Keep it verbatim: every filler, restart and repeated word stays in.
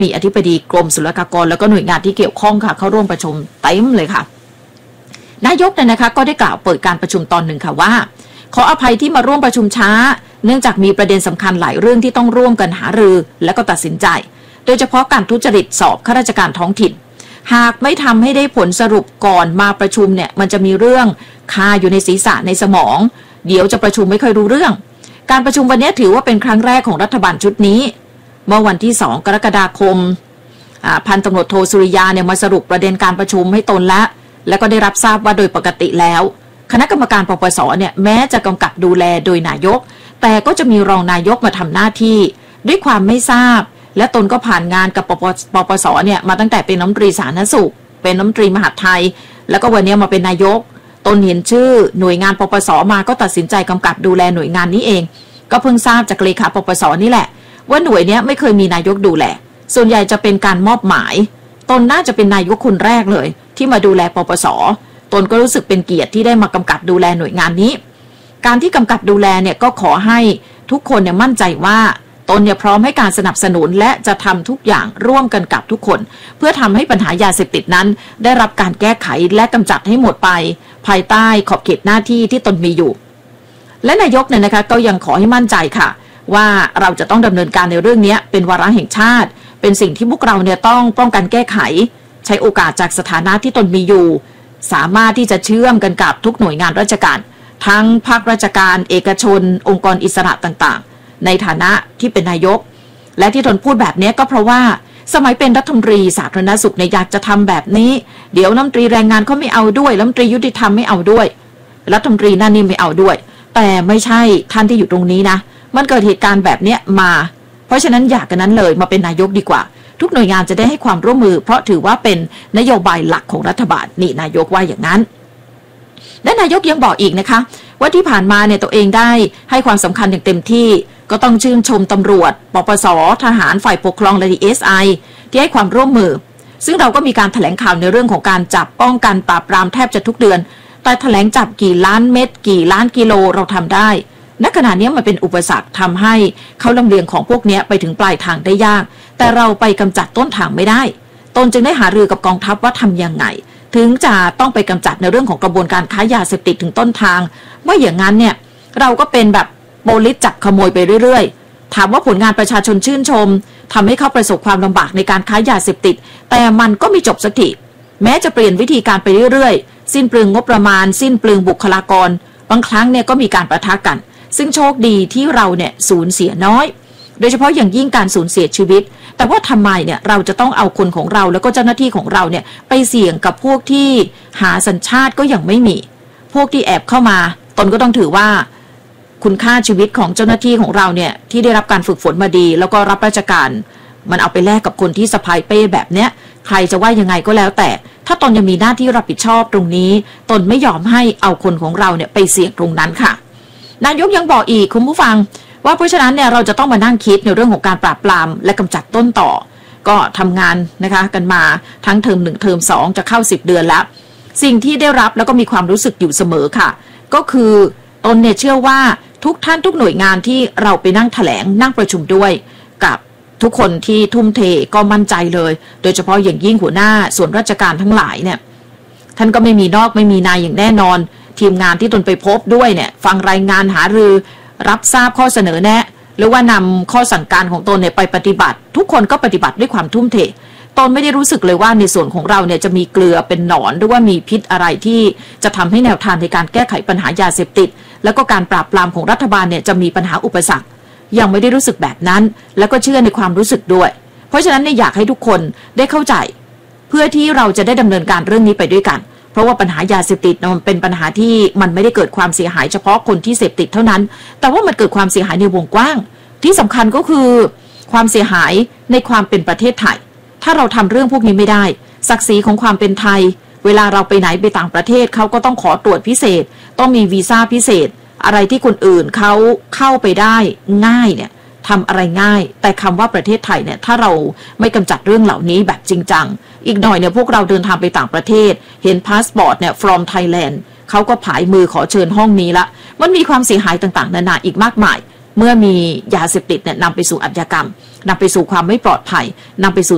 มีอธิบดีกรมศุลกากรแล้วก็หน่วยงานที่เกี่ยวข้องค่ะเข้าร่วมประชุมเต็มเลยค่ะนายกเนี่ยนะคะก็ได้กล่าวเปิดการประชุมตอนหนึ่งค่ะว่าขออภัยที่มาร่วมประชุมช้าเนื่องจากมีประเด็นสำคัญหลายเรื่องที่ต้องร่วมกันหารือและก็ตัดสินใจโดยเฉพาะการทุจริตสอบข้าราชการท้องถิ่นหากไม่ทำให้ได้ผลสรุปก่อนมาประชุมเนี่ยมันจะมีเรื่องคาอยู่ในศีรษะในสมองเดี๋ยวจะประชุมไม่ค่อยรู้เรื่องการประชุมวันนี้ถือว่าเป็นครั้งแรกของรัฐบาลชุดนี้เมื่อวันที่สองกรกฎาคมพันตำรวจโทสุริยาเนี่ยมาสรุปประเด็นการประชุมให้ตนและแล้วก็ได้รับทราบว่าโดยปกติแล้วคณะกรรมการปปสเนี่ยแม้จะกำกับดูแลโดยนายกแต่ก็จะมีรองนายกมาทำหน้าที่ด้วยความไม่ทราบและตนก็ผ่านงานกับปปสเนี่ยมาตั้งแต่เป็นรัฐมนตรีสาธารณสุขเป็นรัฐมนตรีมหาดไทยแล้วก็วันนี้มาเป็นนายกตนเห็นชื่อหน่วยงานปปสมาก็ตัดสินใจกำกับดูแลหน่วยงานนี้เองก็เพิ่งทราบจากเลขาปปสนี่แหละว่าหน่วยนี้ไม่เคยมีนายกดูแลส่วนใหญ่จะเป็นการมอบหมายตนน่าจะเป็นนายกคนแรกเลยที่มาดูแลปปสตนก็รู้สึกเป็นเกียรติที่ได้มากำกับดูแลหน่วยงานนี้การที่กำกับดูแลเนี่ยก็ขอให้ทุกคนเนี่ยมั่นใจว่าตนเนี่ยพร้อมให้การสนับสนุนและจะทำทุกอย่างร่วมกันกับทุกคนเพื่อทำให้ปัญหายาเสพติดนั้นได้รับการแก้ไขและกำจัดให้หมดไปภายใต้ขอบเขตหน้าที่ที่ตนมีอยู่และนายกเนี่ยนะคะก็ยังขอให้มั่นใจค่ะว่าเราจะต้องดำเนินการในเรื่องนี้เป็นวาระแห่งชาติเป็นสิ่งที่พวกเราเนี่ยต้องป้องกันแก้ไขใช้โอกาสจากสถานะที่ตนมีอยู่สามารถที่จะเชื่อมกันกับทุกหน่วยงานราชการทั้งภาคราชการเอกชนองค์กรอิสระต่างๆในฐานะที่เป็นนายกและที่ตนพูดแบบนี้ก็เพราะว่าสมัยเป็นรัฐมนตรีสาธารณสุขเนี่ยอยากจะทำแบบนี้เดี๋ยวรัฐมนตรีแรงงานเขาไม่เอาด้วยรัฐมนตรียุติธรรมไม่เอาด้วยรัฐมนตรีนั่นนี่ไม่เอาด้วยแต่ไม่ใช่ท่านที่อยู่ตรงนี้นะมันเกิดเหตุการณ์แบบนี้มาเพราะฉะนั้นอยากกันนั้นเลยมาเป็นนายกดีกว่าทุกหน่วยงานจะได้ให้ความร่วมมือเพราะถือว่าเป็นนโยบายหลักของรัฐบาลนี่นายกว่าอย่างนั้นและนายกยังบอกอีกนะคะว่าที่ผ่านมาเนี่ยตัวเองได้ให้ความสำคัญอย่างเต็มที่ก็ต้องชื่นชมตำรวจปปสทหารฝ่ายปกครองและ ดี เอส ไอ ที่ให้ความร่วมมือซึ่งเราก็มีการแถลงข่าวในเรื่องของการจับป้องกันปราบปรามแทบจะทุกเดือนแต่แถลงจับกี่ล้านเม็ดกี่ล้านกิโลเราทำได้ณขณะนี้มันเป็นอุปสรรคทำให้เขาลำเลียงของพวกนี้ไปถึงปลายทางได้ยากแต่เราไปกำจัดต้นทางไม่ได้ตนจึงได้หารือกับกองทัพว่าทำยังไงถึงจะต้องไปกำจัดในเรื่องของกระบวนการค้ายาเสพติดถึงต้นทางไม่อย่างนั้นเนี่ยเราก็เป็นแบบโปลิสจับขโมยไปเรื่อยๆถามว่าผลงานประชาชนชื่นชมทำให้เขาประสบความลำบากในการค้ายาเสพติดแต่มันก็ไม่จบสักทีแม้จะเปลี่ยนวิธีการไปเรื่อยๆสิ้นเปลืองงบประมาณสิ้นเปลืองบุคลากรบางครั้งเนี่ยก็มีการประทะกันซึ่งโชคดีที่เราเนี่ยสูญเสียน้อยโดยเฉพาะอย่างยิ่งการสูญเสียชีวิตแต่ว่าทำไมเนี่ยเราจะต้องเอาคนของเราแล้วก็เจ้าหน้าที่ของเราเนี่ยไปเสี่ยงกับพวกที่หาสัญชาติก็ยังไม่มีพวกที่แอบเข้ามาตนก็ต้องถือว่าคุณค่าชีวิตของเจ้าหน้าที่ของเราเนี่ยที่ได้รับการฝึกฝนมาดีแล้วก็รับราชการมันเอาไปแลกกับคนที่สะพายเป้แบบเนี้ยใครจะว่ายังไงก็แล้วแต่ถ้าตนยังมีหน้าที่รับผิดชอบตรงนี้ตนไม่ยอมให้เอาคนของเราเนี่ยไปเสี่ยงตรงนั้นค่ะนายกยังบอกอีกคุณผู้ฟังว่าเพราะฉะนั้นเนี่ยเราจะต้องมานั่งคิดในเรื่องของการปราบปรามและกำจัดต้นต่อก็ทำงานนะคะกันมาทั้งเทอมหนึ่งเทอมสองจะเข้าสิบเดือนแล้วสิ่งที่ได้รับแล้วก็มีความรู้สึกอยู่เสมอค่ะก็คือตนเนี่ยเชื่อว่าทุกท่านทุกหน่วยงานที่เราไปนั่งแถลงนั่งประชุมด้วยกับทุกคนที่ทุ่มเทก็มั่นใจเลยโดยเฉพาะอย่างยิ่งหัวหน้าส่วนราชการทั้งหลายเนี่ยท่านก็ไม่มีนอกไม่มีในอย่างแน่นอนทีมงานที่ตนไปพบด้วยเนี่ยฟังรายงานหารือรับทราบข้อเสนอแนะหรือว่านำข้อสั่งการของตนเนี่ยไปปฏิบัติทุกคนก็ปฏิบัติด้วยความทุ่มเทตนไม่ได้รู้สึกเลยว่าในส่วนของเราเนี่ยจะมีเกลือเป็นหนอนหรือว่ามีพิษอะไรที่จะทำให้แนวทางในการแก้ไขปัญหายาเสพติดแล้วก็การปราบปรามของรัฐบาลเนี่ยจะมีปัญหาอุปสรรคยังไม่ได้รู้สึกแบบนั้นแล้วก็เชื่อในความรู้สึกด้วยเพราะฉะนั้นเนี่ยอยากให้ทุกคนได้เข้าใจเพื่อที่เราจะได้ดำเนินการเรื่องนี้ไปด้วยกันเพราะว่าปัญหายาเสพติดมันเป็นปัญหาที่มันไม่ได้เกิดความเสียหายเฉพาะคนที่เสพติดเท่านั้นแต่ว่ามันเกิดความเสียหายในวงกว้างที่สำคัญก็คือความเสียหายในความเป็นประเทศไทยถ้าเราทำเรื่องพวกนี้ไม่ได้ศักดิ์ศรีของความเป็นไทยเวลาเราไปไหนไปต่างประเทศเขาก็ต้องขอตรวจพิเศษต้องมีวีซ่าพิเศษอะไรที่คนอื่นเขาเข้าไปได้ง่ายเนี่ยทำอะไรง่ายแต่คำว่าประเทศไทยเนี่ยถ้าเราไม่กำจัดเรื่องเหล่านี้แบบจริงจังอีกหน่อยเนี่ยพวกเราเดินทางไปต่างประเทศเห็นพาสปอร์ตเนี่ย from Thailand เขาก็ผายมือขอเชิญห้องนี้ละมันมีความเสียหายต่างๆนานาอีกมากมายเมื่อมียาเสพติดเนี่ยนำไปสู่อาชญากรรมนำไปสู่ความไม่ปลอดภัยนำไปสู่